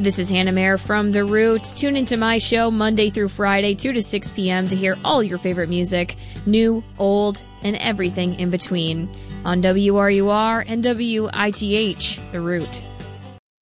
This is Hannah Mayer from The Root. Tune into my show Monday through Friday, 2 to 6 p.m. to hear all your favorite music, new, old, and everything in between on WRUR and WITH, The Root.